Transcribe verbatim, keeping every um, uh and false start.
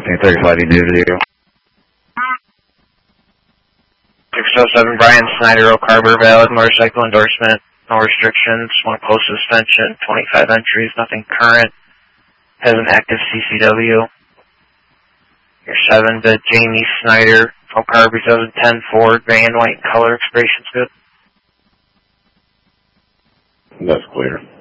fifteen thirty-five, you need video. six oh seven, Brian Snyder, Oak Harbor, valid motorcycle endorsement, no restrictions, one close suspension, twenty-five entries, nothing current, has an active C C W. Your seven to Jamie Snyder, Oak Harbor, twenty ten Ford, van, white in color, expiration's good. That's clear.